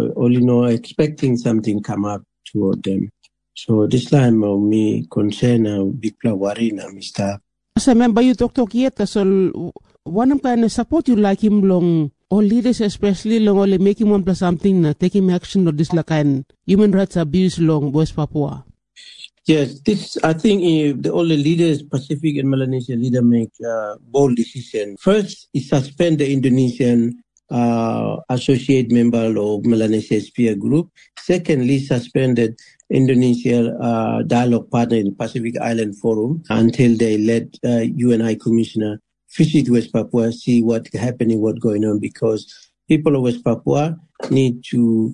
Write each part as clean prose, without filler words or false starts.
only know expecting something come up toward them. So this time me concern big worry na Mr. Sa member you talk yet so one of kind of support you like him long all leaders especially long only making one plus something na taking action on this like kind human rights abuse long West Papua. Yes, this I think the only leaders, Pacific and Melanesia leader, make bold decision. First, is suspend the Indonesian associate member of Melanesia Spear Group. Secondly, suspended Indonesia dialogue partner in Pacific Island Forum until they let UN High Commissioner visit West Papua, see what's happening, what's going on, because people of West Papua need to,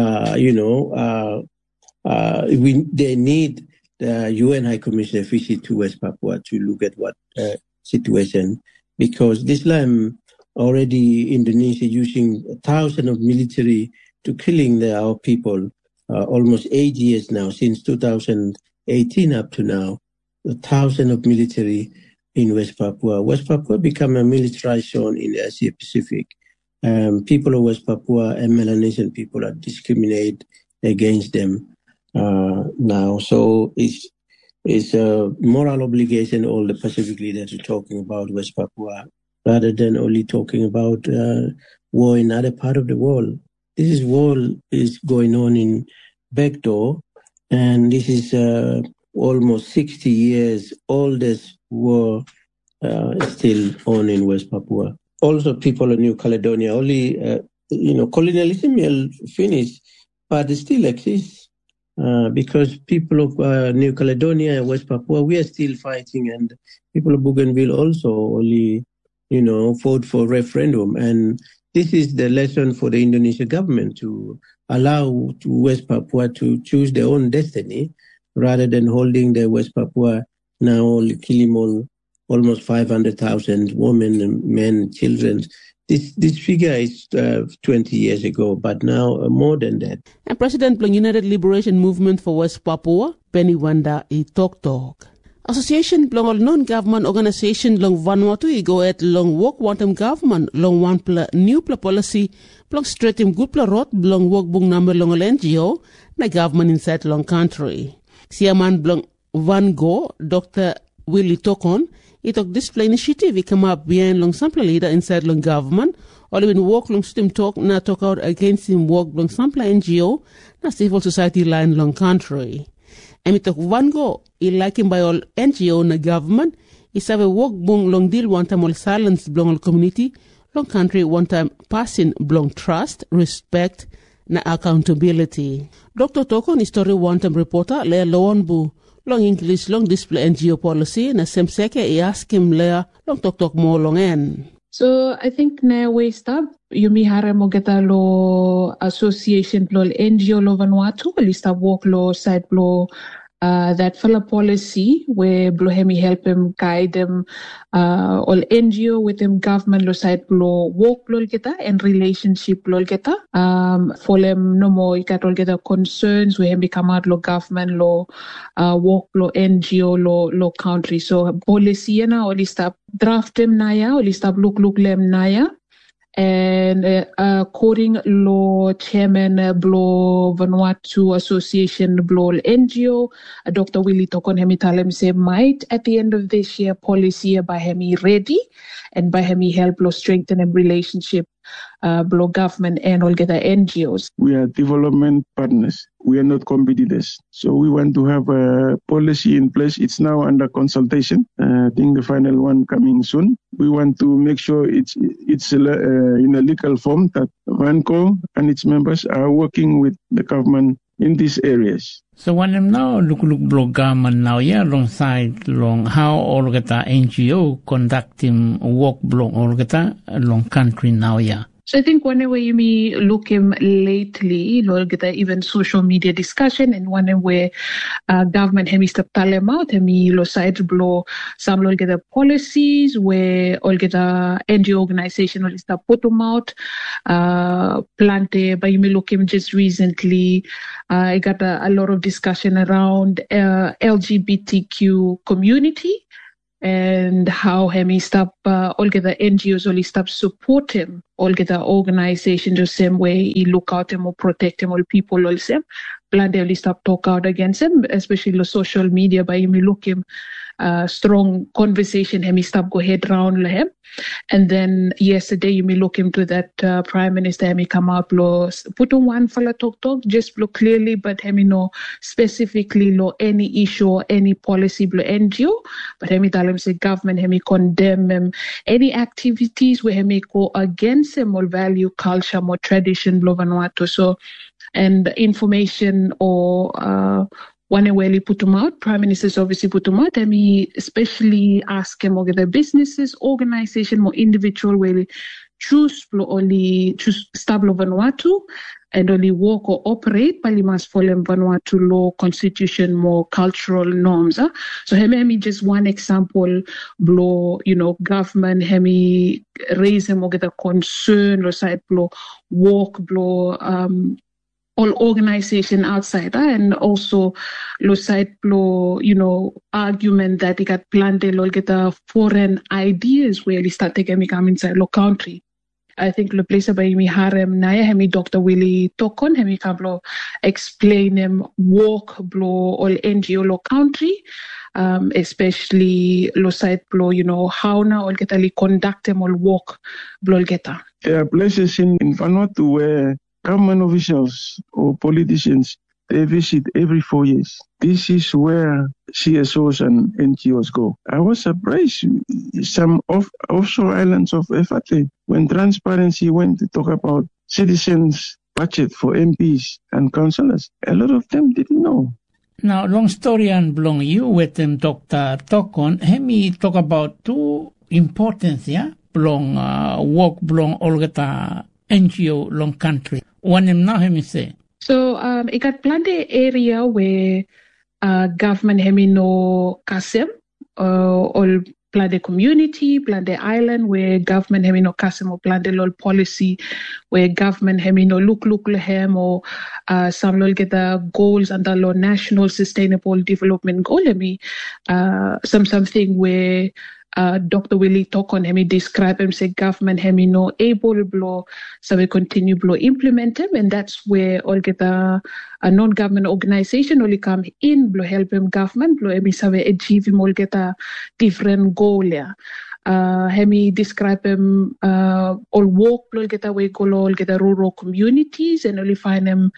they need the UN High Commissioner visit to West Papua to look at what situation, because this time already Indonesia using thousands of military to killing our people, almost 8 years now, since 2018 up to now, 1,000 of military in West Papua. West Papua become a militarized zone in the Asia Pacific. People of West Papua and Melanesian people are discriminated against them now. So it's a moral obligation all the Pacific leaders are talking about West Papua, rather than only talking about war in other part of the world. This war is going on in backdoor, and this is almost 60 years oldest war still on in West Papua. Also, people of New Caledonia, only, colonialism will finish, but it still exists because people of New Caledonia and West Papua, we are still fighting, and people of Bougainville also only, fought for referendum. And this is the lesson for the Indonesian government to allow to West Papua to choose their own destiny rather than holding the West Papua now killing almost 500,000 women, men, children. This figure is 20 years ago, but now more than that. And President Plong United Liberation Movement for West Papua, Penny Wanda I Talk. Association Plong non-government organization Long Vanuatu I go at Long Walk Wantem government Long One New Policy Plong Stratum Good Road Long Walk Bung Number Long NGO na government inside Long Country. Siaman Plong Van Go Dr. Willie Tokon itok display initiative come up behind long sample leader inside long government or even work long system talk na talk out against him work long sample NGO na civil society line long country. Emitok Van Go like him by all NGO na government is have a work bung long deal one time all silence belong all community long country one time passing belong trust respect na accountability. Dr. Tokon is story one time reporter le Loanbu long English long display NGO policy na semseke I ask him le long talk more long en. So I think na we stop yumi hare mo geta lo association lo NGO lo Vanuatu lista work lo side lo that fella policy where Blohemi help him guide them all NGO with them government lo side lo work lo geta and relationship lo geta for them no more ikat lo geta concerns where him become out lo government lo work lo NGO lo country. So policy na all lista draft them naya all lista look lem naya. And according law chairman Blo Vanuatu Association Blo NGO, Dr. Willie Tokon Hemitalem say might at the end of this year policy by Hemi ready and by Hemi help Blo strengthen a relationship Blo government and all get the NGOs. We are development partners. We are not competitors. So we want to have a policy in place. It's now under consultation. I think the final one coming soon. We want to make sure it's in a legal form that VANCO and its members are working with the government in these areas. So when I'm now look government now alongside long how all get NGO conducting work blog all get long country now So I think whenever you may look him lately, get even social media discussion and one where government hemi step talem out, hemi lo side blow some lo get policies where all get NGO organization will start put them out, plante, but you may look him just recently, I got a lot of discussion around LGBTQ community. and how he stop all the NGOs only stop support him, all the organizations the same way he look out him or protect him, all people all same. Plan they only stop talk out against him, especially the social media by him look him strong conversation he stop go head round him. And then yesterday you may look into that Prime Minister he come out blow put on one fella talk just blow clearly, but he know specifically lo any issue or any policy blow NGO, but he tell him say government he condemn him any activities where he go against him or value culture more tradition blow Vanuatu. So and information or one way he put them out, Prime Minister's obviously put them out, and he especially ask him whether businesses, organization, more individual will choose stable Vanuatu and only work or operate, but he must follow Vanuatu law, constitution, more cultural norms. So hemi just one example, blow, government, hemi raise him or get a concern or side blow, work, blow, all organization outside and also lo side blow, argument that he got planned or get a foreign ideas where he start taking come inside lo country. I think lo place by me harem na hemi Dr. Willie Tokon hemi can blow explain him work blow all NGO lo country, especially lo side blow, how now all get a conduct him all work blow get. There are places in Vanuatu where government officials or politicians, they visit every 4 years. This is where CSOs and NGOs go. I was surprised some offshore islands of FAT when Transparency went to talk about citizens' budget for MPs and councillors. A lot of them didn't know. Now, long story and belong you with them, Dr. Tokon. Let me talk about two importance, belong work belong all the NGO long country. One name now, let me say. So, it got plenty area where government no kasem, all plan the community, plan the island where government no kasem or plan the law policy where government no look lehem or some law get the goals under law national sustainable development goal. Something where Dr. Willie Tokon he describe him say government he no able blow so we continue blow implement him, and that's where all get a non-government organization only come in blow help him government blow so we achieve him all get a different goal he describe him all work blow get away go all get a rural communities and only find him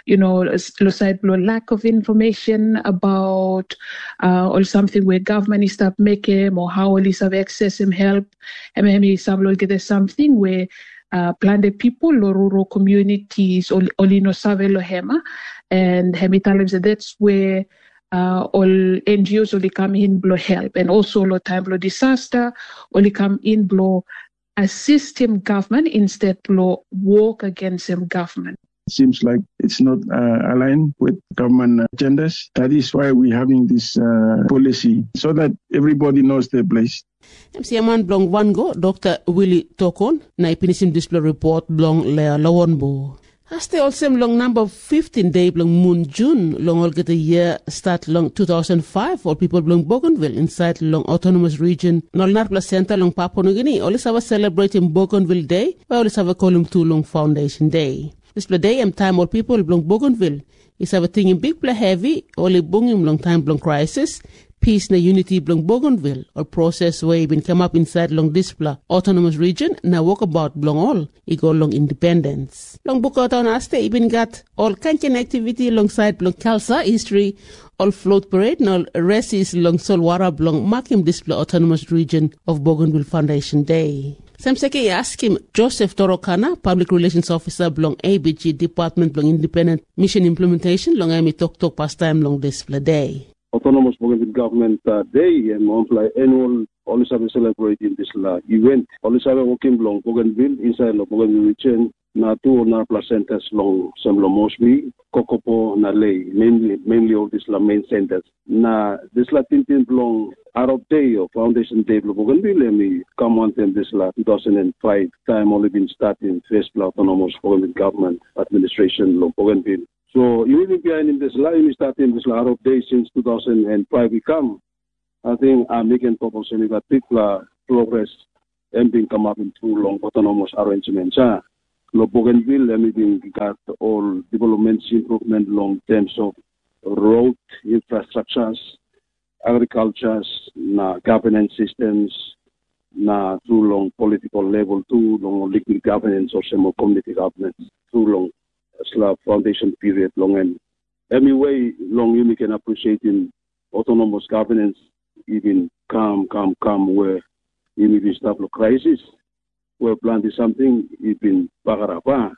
side blow lack of information about or something where government is stop make him or how only have access him help and some get something where plan the people or rural communities only no save lo hema and he tell him that's where all NGOs only come in blow help, and also lo time blow disaster only come in blow assist him government instead blow work against him government. It seems like it's not aligned with government agendas. That is why we're having this policy, so that everybody knows their place. MC Aman blong wango Dr. Willie Tokon na ipinisim display report blong le lawonbo. Haste also long number 15 day long moon June long all get a year start long 2005 or people long Bougainville inside long autonomous region Nolnar Placenta long Papua New Guinea. Always have a celebrating Bougainville Day. We always have a column 2 long Foundation Day. This day and time all people long Bougainville is have a thing in big play heavy only bunging long time long crisis. Peace na unity blong Bougainville or process where been come up inside long Displa autonomous region na walk about blong all go long independence. Long book out on aste even got all kind activity alongside blong Khalsa history all float parade and all rest is long Solwara blong marking Displa autonomous region of Bougainville Foundation Day. Samseke ask him Joseph Torokana, Public Relations Officer belong ABG Department belong Independent Mission Implementation long Amy Tok pastime long Displa Day. Autonomous Bougainville Government Day and monthly annual always have celebrating this event. Always have working long Bougainville inside the Bougainville region. Na two na placentas long some Mosby, Kokopo, na Lay, mainly all these main centers. Na this Tintin long Arab Day or Foundation Day Bougainville me come on them this 2005 time only been starting first autonomous Bougainville government administration long Bougainville. So even behind in this line, we started this Arab Day since 2005 we come. I think making purpose in that people progress and being come up in too long autonomous arrangements. Lo Bougainville, everything got all developments, improvement long terms of road infrastructures, agricultures, na governance systems, na through long political level, too long liquid governance or some community governance, through long slab foundation period long and anyway long you can appreciate in autonomous governance even come where you stop the crisis where planting something even Bagarapa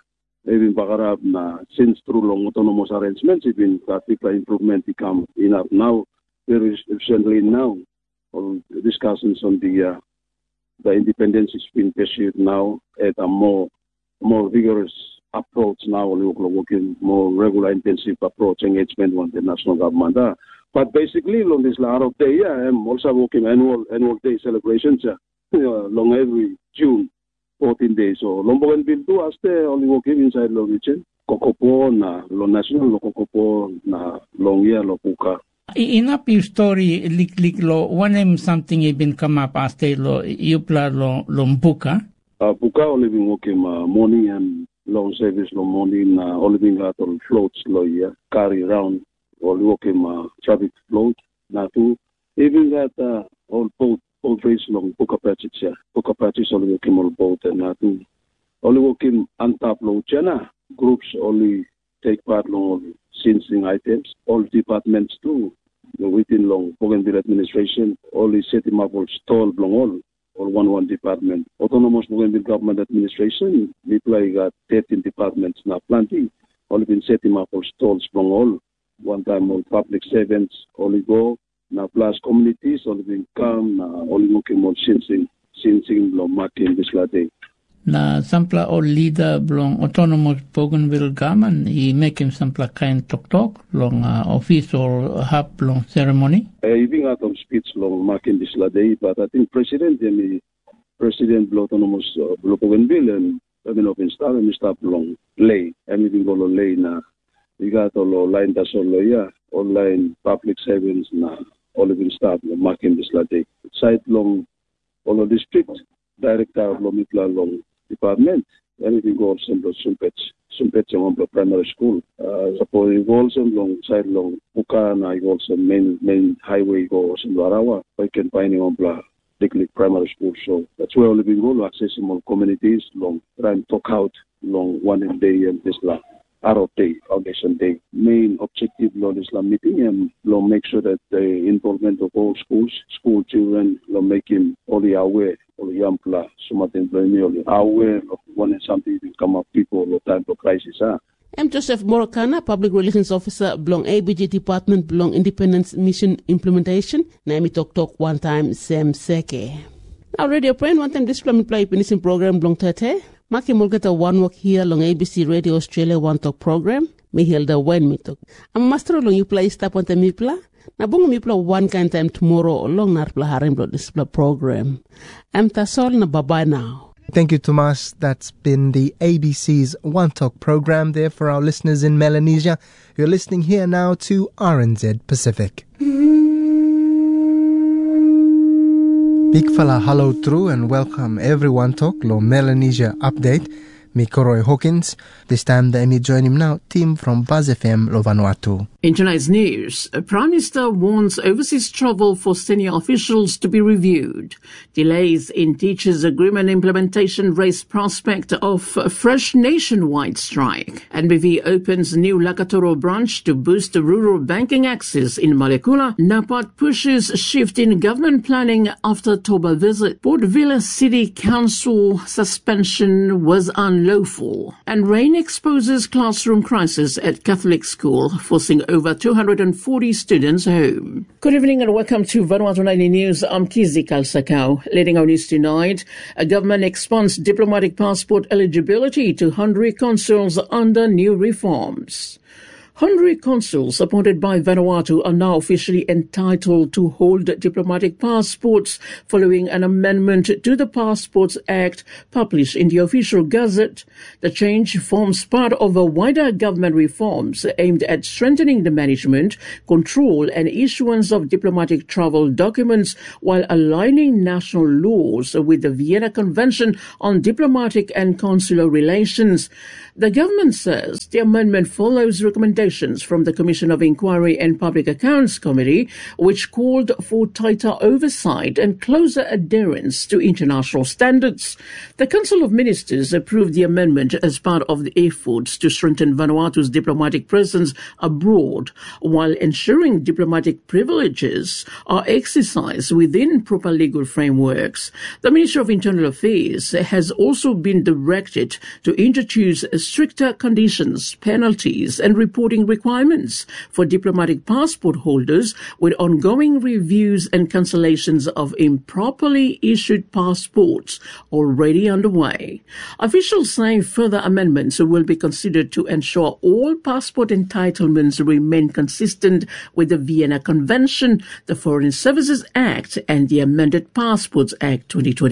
na since through long autonomous arrangements even particular improvement become enough now very recently now all discussions on the independence is being pursued now at a more vigorous approach now, we're working more regular, intensive approach engagement with the national government. But basically, on this lot of day, I'm also working annual day celebrations long every June, 14 days. So, Lombogan Bill do aste only working inside the region. Kokopo na lo national lo Kokopo na long year lo Puka. In up your story, lik lo one something even come up aste lo yupla lo Mpuka. Puka only been working morning and long service lo morning only been got on floats lo carry around only working traffic float na too even got all boat race long Puka patches only working on boat and na too only working on top lo chana groups only take part long sensing items all departments too within long Bougainville administration only set him up all stall long all one department. Autonomous Bougainville government administration, we got 13 departments now plenty. Only been setting up all stalls from all. One time all public servants only go. Now plus communities only been come, only working on sensing lo marking this day. Na sampla all leader belong autonomous Bougainville government, he make him sampla kind talk long office or hub long ceremony. Even out of speech long marking this day, but I think President autonomous Bougainville and open staff and staff long lay, everything go lay na. We got all line that's all online public servants na all even staff marking this day. Side long all of district director of Lomipla long department, everything goes in the Sumpet primary school. Suppose it goes alongside long Pukana, it goes main highway goes in Larawa. I can find it on Dicklick primary school. So that's where only we go accessible communities long try and talk out long one day and this la Arab Day, Foundation Day. Main objective of Islam meeting and long make sure that the involvement of all school children long make him only aware or yampla sumatin only aware of when something will come up people or time of crisis. I'm Joseph Morokana, Public Relations Officer belong ABG Department belong Independence Mission Implementation. Naimi Talk one time Sam Seke. Now Radio Prain one time display play pinissing program belong Tate. Maki Mulgata one work here long ABC Radio Australia One Talk program. Me Hilda when me talk. I'm master long you play step on the mipla. Na bunga mipla one kind time tomorrow long narpla harim blo display program. I'm Tasol na bye now. Thank you, Tomas. That's been the ABC's One Talk program there for our listeners in Melanesia. You're listening here now to RNZ Pacific. Big fella hello through and welcome everyone Talk Lo Melanesia Update. Me Koroi Hawkins. This time let me join him now, team from Buzz FM Lo Vanuatu. In tonight's news, Prime Minister warns overseas travel for senior officials to be reviewed. Delays in teachers' agreement implementation raise prospect of a fresh nationwide strike. NBV opens new Lakatoro branch to boost rural banking access in Malekula. NAPAD pushes shift in government planning after Toba visit. Port Vila City Council suspension was unlawful. And rain exposes classroom crisis at Catholic school, forcing over 240 students home. Good evening and welcome to Vanuatu Nightly News. I'm Kizi Kalsakau. Leading our news tonight, a government expands diplomatic passport eligibility to 100 consuls under new reforms. Honorary consuls appointed by Vanuatu are now officially entitled to hold diplomatic passports following an amendment to the Passports Act published in the Official Gazette. The change forms part of a wider government reforms aimed at strengthening the management, control and issuance of diplomatic travel documents while aligning national laws with the Vienna Convention on Diplomatic and Consular Relations. The government says the amendment follows recommendations from the Commission of Inquiry and Public Accounts Committee, which called for tighter oversight and closer adherence to international standards. The Council of Ministers approved the amendment as part of the efforts to strengthen Vanuatu's diplomatic presence abroad, while ensuring diplomatic privileges are exercised within proper legal frameworks. The Ministry of Internal Affairs has also been directed to introduce stricter conditions, penalties and reporting requirements for diplomatic passport holders, with ongoing reviews and cancellations of improperly issued passports already underway. Officials say further amendments will be considered to ensure all passport entitlements remain consistent with the Vienna Convention, the Foreign Services Act and the amended Passports Act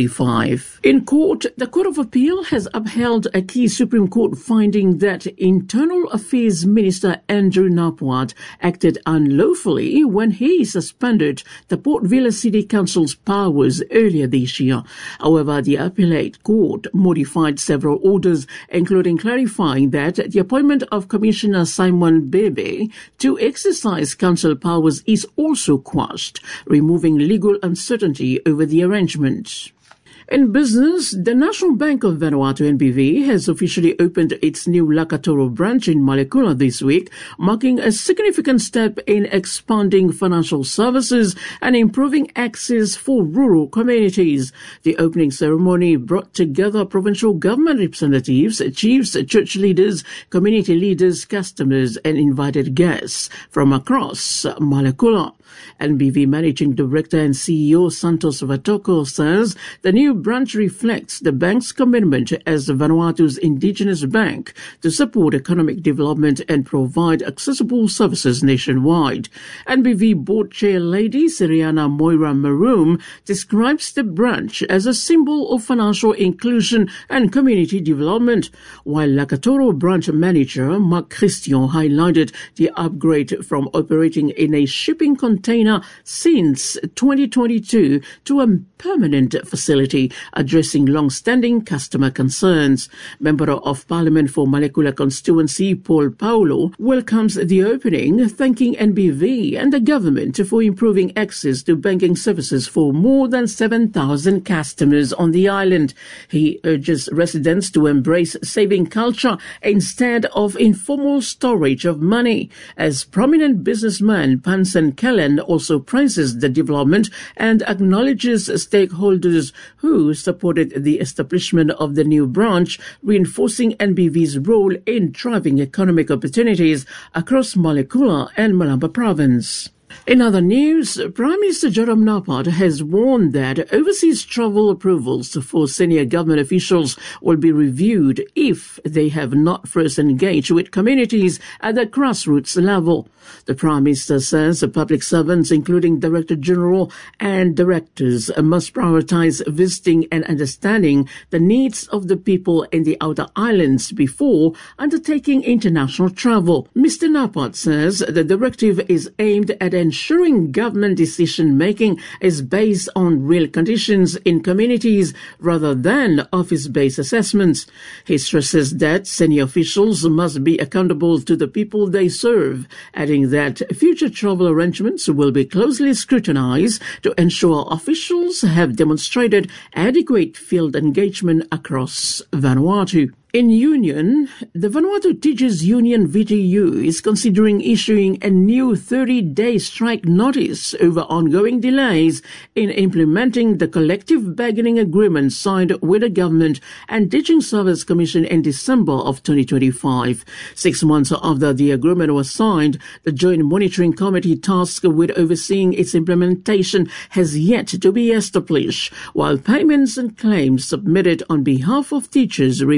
2025. In court, the Court of Appeal has upheld a key Supreme Court finding that Internal Affairs Minister Andrew Napwat acted unlawfully when he suspended the Port Vila City Council's powers earlier this year. However, the appellate court modified several orders, including clarifying that the appointment of Commissioner Simon Bebe to exercise council powers is also quashed, removing legal uncertainty over the arrangement. In business, the National Bank of Vanuatu NBV has officially opened its new Lakatoro branch in Malekula this week, marking a significant step in expanding financial services and improving access for rural communities. The opening ceremony brought together provincial government representatives, chiefs, church leaders, community leaders, customers and invited guests from across Malekula. NBV Managing Director and CEO Santos Vatoko says the new branch reflects the bank's commitment as Vanuatu's indigenous bank to support economic development and provide accessible services nationwide. NBV Board Chair Lady Siriana Moira Maroom describes the branch as a symbol of financial inclusion and community development, while Lakatoro branch manager Mark Christian highlighted the upgrade from operating in a shipping container since 2022 to a permanent facility addressing long-standing customer concerns. Member of Parliament for Malekula constituency Paul Paulo welcomes the opening, thanking NBV and the government for improving access to banking services for more than 7,000 customers on the island. He urges residents to embrace saving culture instead of informal storage of money. As prominent businessman Pansen Kellen also praises the development and acknowledges stakeholders who supported the establishment of the new branch, reinforcing NBV's role in driving economic opportunities across Malekula and Malamba province. In other news, Prime Minister Jerome Napwat has warned that overseas travel approvals for senior government officials will be reviewed if they have not first engaged with communities at the grassroots level. The Prime Minister says public servants, including Director General and directors, must prioritize visiting and understanding the needs of the people in the outer islands before undertaking international travel. Mr. Napwat says the directive is aimed at ensuring government decision-making is based on real conditions in communities rather than office-based assessments. He stresses that senior officials must be accountable to the people they serve, adding that future travel arrangements will be closely scrutinized to ensure officials have demonstrated adequate field engagement across Vanuatu. In union, the Vanuatu Teachers Union VTU is considering issuing a new 30-day strike notice over ongoing delays in implementing the collective bargaining agreement signed with the government and Teaching Service Commission in December of 2025. 6 months after the agreement was signed, the Joint Monitoring Committee tasked with overseeing its implementation has yet to be established, while payments and claims submitted on behalf of teachers remain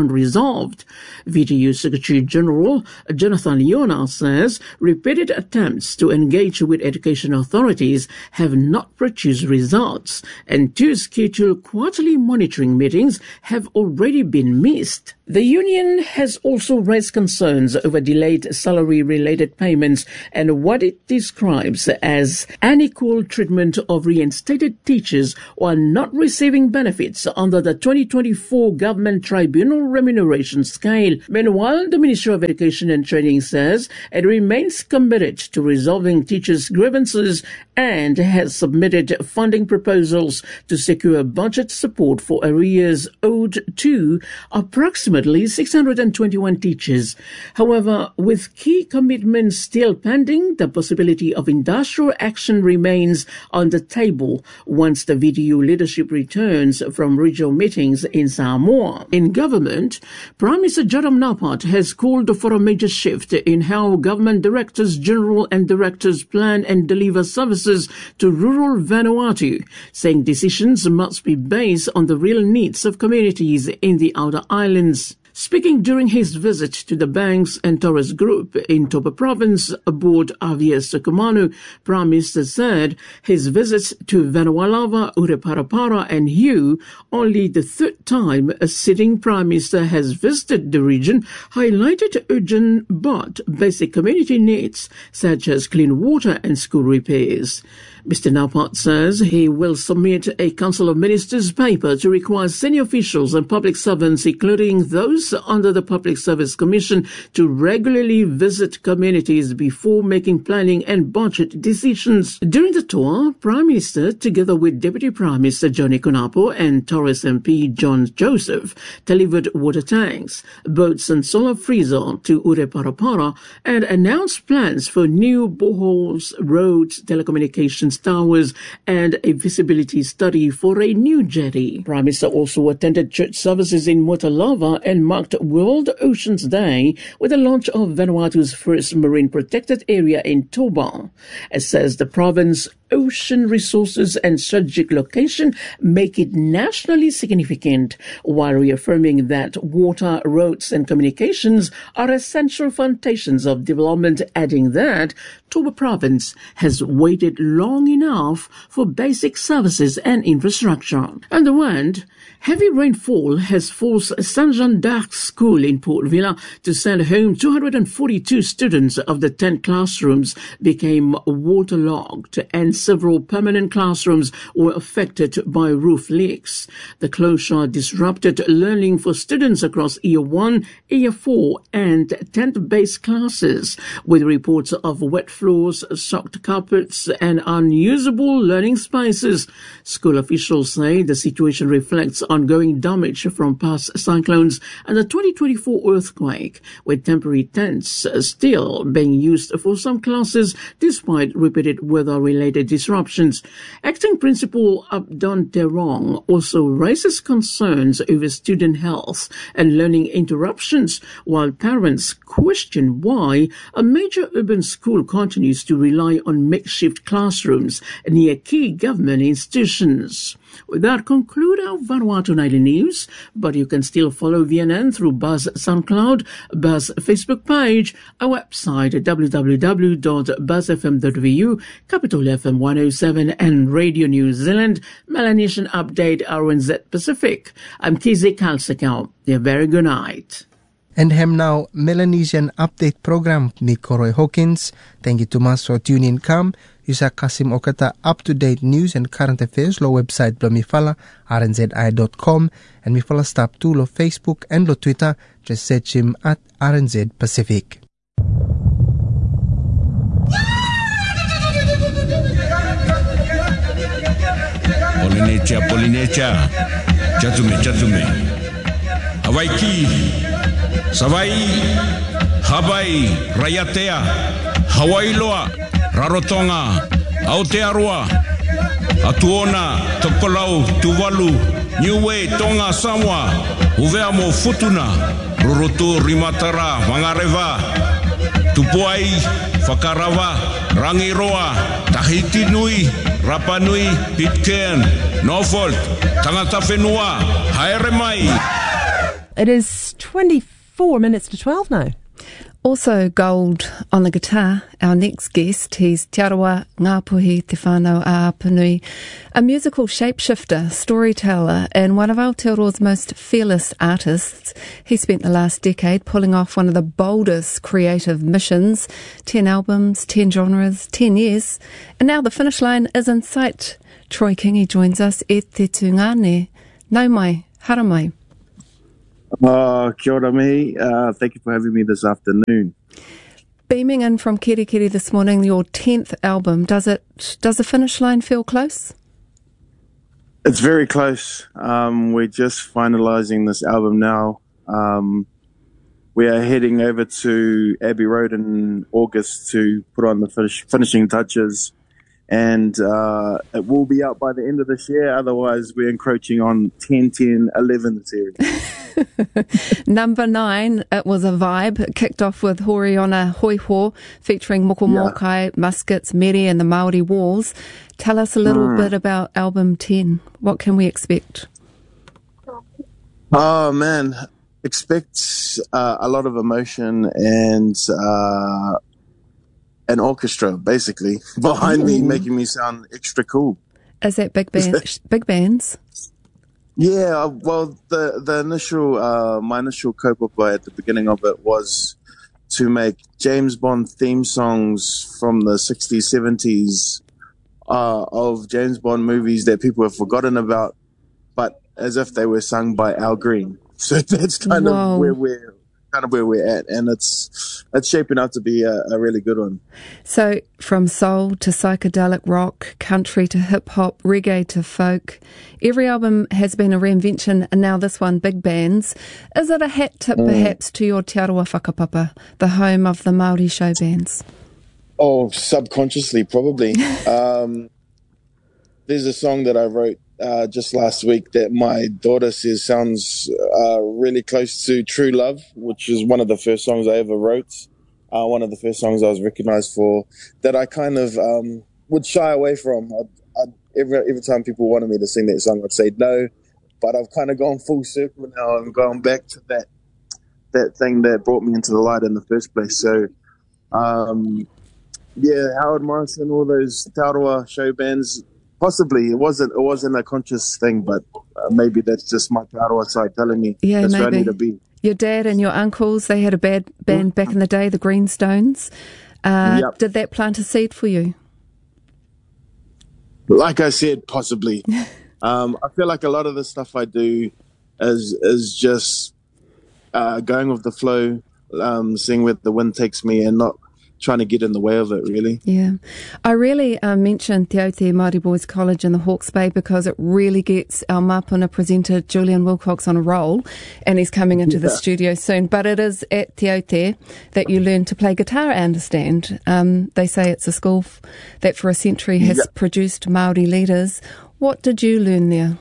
unresolved. VTU Secretary General Jonathan Leona says repeated attempts to engage with education authorities have not produced results, and 2 scheduled quarterly monitoring meetings have already been missed. The union has also raised concerns over delayed salary-related payments and what it describes as unequal treatment of reinstated teachers while not receiving benefits under the 2024 Government Tribunal remuneration scale. Meanwhile, the Ministry of Education and Training says it remains committed to resolving teachers' grievances and has submitted funding proposals to secure budget support for arrears owed to approximately 621 teachers. However, with key commitments still pending, the possibility of industrial action remains on the table once the VTU leadership returns from regional meetings in Samoa. In government, Prime Minister Joram Napat has called for a major shift in how government directors general and directors plan and deliver services to rural Vanuatu, saying decisions must be based on the real needs of communities in the outer islands. Speaking during his visit to the Banks and Torres Group in Toba Province aboard RVS Kumanu, Prime Minister said his visits to Vanualava, Ureparapara and Hugh, only the 3rd time a sitting Prime Minister has visited the region, highlighted urgent but basic community needs such as clean water and school repairs. Mr. Napat says he will submit a Council of Ministers paper to require senior officials and public servants, including those under the Public Service Commission, to regularly visit communities before making planning and budget decisions. During the tour, Prime Minister, together with Deputy Prime Minister Johnny Kunapo and Torres MP John Joseph, delivered water tanks, boats and solar freezer to Ureparapara and announced plans for new boreholes, roads, telecommunications towers and a visibility study for a new jetty. Prime Minister also attended church services in Motalava and marked World Oceans Day with the launch of Vanuatu's first marine protected area in Toba. It says the province ocean resources and strategic location make it nationally significant, while reaffirming that water, roads and communications are essential foundations of development, adding that Toba Province has waited long enough for basic services and infrastructure. On the one, heavy rainfall has forced St. Jean d'Arc School in Port Vila to send home 242 students of the 10 classrooms became waterlogged and several permanent classrooms were affected by roof leaks. The closure disrupted learning for students across Year 1, Year 4 and 10th base classes, with reports of wet floors, soaked carpets and unusable learning spaces. School officials say the situation reflects ongoing damage from past cyclones and the 2024 earthquake, with temporary tents still being used for some classes despite repeated weather-related disruptions. Acting Principal Abdon Terong also raises concerns over student health and learning interruptions, while parents question why a major urban school continues to rely on makeshift classrooms near key government institutions. With that, conclude our Vanuatu Nightly News, but you can still follow VNN through Buzz SoundCloud, Buzz Facebook page, our website at www.buzzfm.vu, Capital FM 107 and Radio New Zealand, Melanesian Update RNZ Pacific. I'm Kizzy Kalsekau. A very good night. And hem now Melanesian Update program ni Koroi Hawkins. Thank you to mas for tuning in. Come, Yusa Kasim Okata up-to-date news and current affairs lo website lo mifala rnzi.com and mifala stop to lo Facebook and lo Twitter. Just search him at RNZ Pacific. Polinecha, Chatume, Hawaii, Savai, Hawaii, Rayatea, Hawaii Loa, Rarotonga, Aotearoa, Atuona, Tokolau, Tuvalu, Niue, Tonga, Samoa, Uveamo, Futuna, Rurutu, Rimatara, Mangareva, Tupuai, Fakarava, Rangiroa, Tahiti Nui, Rapa Nui, Pitcairn, Norfolk, Tangata Whenua, Haere Mai. It is 24 minutes to 12 now. Also gold on the guitar, our next guest, he's Te Arawa Ngāpuhi Te Whānau a Apanui, a musical shapeshifter, storyteller, and one of Aotearoa's most fearless artists. He spent the last decade pulling off one of the boldest creative missions, 10 albums, 10 genres, 10 years, and now the finish line is in sight. Troy Kingi joins us, e te tūngane. Nau mai, hara mai. Kia ora mihi. Thank you for having me this afternoon. Beaming in from Kerikeri this morning, your 10th album. Does the finish line feel close? It's very close. We're just finalising this album now. We are heading over to Abbey Road in August to put on the finishing touches. And it will be out by the end of this year. Otherwise, we're encroaching on 10, 10, 11 series. Number 9, it was a vibe. It kicked off with Horiona Hoiho, featuring Moko Mokai, Muskets, Mere and the Māori Walls. Tell us a little bit about album 10. What can we expect? Oh, man. Expect a lot of emotion and an orchestra, basically, behind me, making me sound extra cool. Is that big bands? Yeah, well, the initial, my initial kaupapa at the beginning of it was to make James Bond theme songs from the 60s, 70s of James Bond movies that people have forgotten about, but as if they were sung by Al Green. So that's kind of where we're at, and it's shaping up to be a really good one. So from soul to psychedelic rock, country to hip hop, reggae to folk, every album has been a reinvention, and now this one, big bands. Is it a hat tip perhaps to your Te Arawa whakapapa, the home of the Māori show bands? Oh, subconsciously, probably. There's a song that I wrote just last week that my daughter says sounds really close to True Love, which is one of the first songs I ever wrote. One of the first songs I was recognized for, that I kind of would shy away from. Every time people wanted me to sing that song, I'd say no, but I've kind of gone full circle now and gone back to that thing that brought me into the light in the first place. So, yeah, Howard Morrison, all those Te Arawa show bands. Possibly it wasn't a conscious thing, but maybe that's just my Te Arawa side telling me that's where I need to be. Your dad and your uncles, they had a band back in the day, the Greenstones. Yep. Did that plant a seed for you? Like I said, possibly. I feel like a lot of the stuff I do is just going with the flow, seeing where the wind takes me, and not trying to get in the way of it, really. Yeah. I really mentioned Te Aute Māori Boys College in the Hawke's Bay because it really gets our Mapuna presenter Julian Wilcox on a roll, and he's coming into the studio soon. But it is at Te Aute that you learn to play guitar, I understand. They say it's a school that for a century has produced Māori leaders. What did you learn there?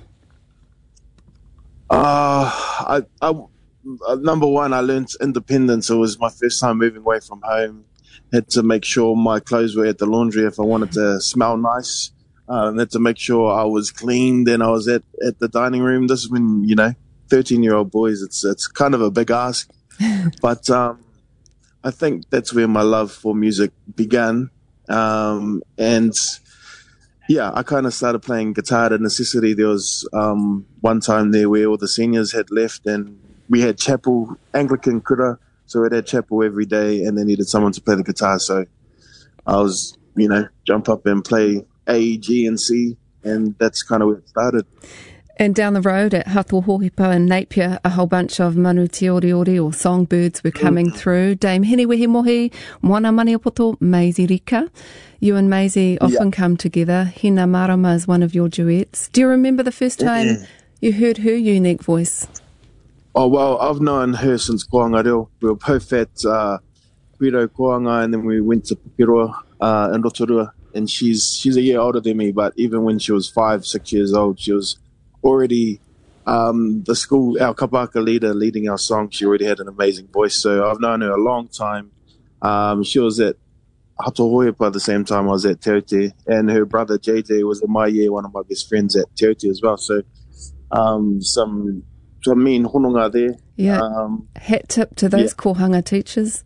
Number one, I learned independence. It was my first time moving away from home. Had to make sure my clothes were at the laundry if I wanted to smell nice. Had to make sure I was clean. Then I was at the dining room. This is when, 13-year-old boys, it's kind of a big ask. But I think that's where my love for music began. And yeah, I kind of started playing guitar out of necessity. There was one time there where all the seniors had left and we had chapel, Anglican kura. So we had chapel every day and they needed someone to play the guitar. So I was, jump up and play A, G, and C. And that's kind of where it started. And down the road at Hatuhohipa and Napier, a whole bunch of manu te ori or songbirds were coming through. Dame Hiniwehi Mohi, Moana Maniapoto, Maisie Rika. You and Maisie often come together. Hina Marama is one of your duets. Do you remember the first time you heard her unique voice? Oh, well, I've known her since Koanga Reo. We were both at Piro Koanga, and then we went to Pukeroa in Rotorua. And she's a year older than me, but even when she was 5-6 years old, she was already the school, our kapaka leader, leading our song. She already had an amazing voice. So I've known her a long time. She was at Hatohoipa at the same time I was at Te Aute, and her brother JJ was in my year, one of my best friends at Te Aute as well. So some to me and Hononga there. Yeah. Hat tip to those kohanga teachers.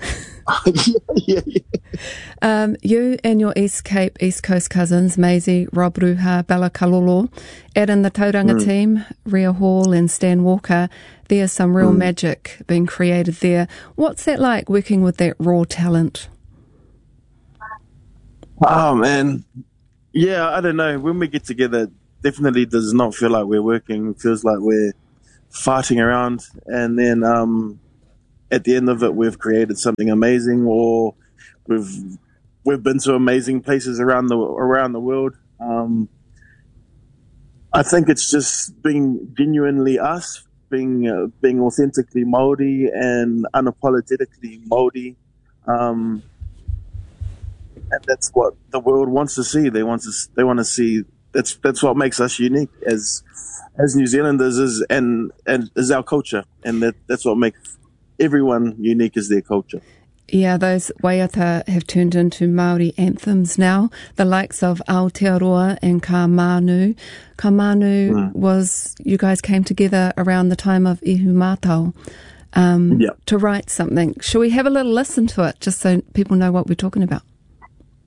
You and your East Coast cousins, Maisie, Rob Ruha, Bella Kalolo, add in the Tauranga team, Rhea Hall and Stan Walker. There's some real magic being created there. What's that like, working with that raw talent? Oh, man. Yeah, I don't know. When we get together, it definitely does not feel like we're working. It feels like we're farting around. And then at the end of it, we've created something amazing, or we've been to amazing places around the world. I think it's just being genuinely us, being authentically Māori and unapologetically Māori. And that's what the world wants to see. They want to see. That's what makes us unique as New Zealanders and is our culture, and that's what makes everyone unique, is their culture. Yeah, those waiata have turned into Māori anthems now, the likes of Aotearoa and Ka Manu. Ka Manu was, you guys came together around the time of Ihu Mātau to write something. Shall we have a little listen to it, just so people know what we're talking about?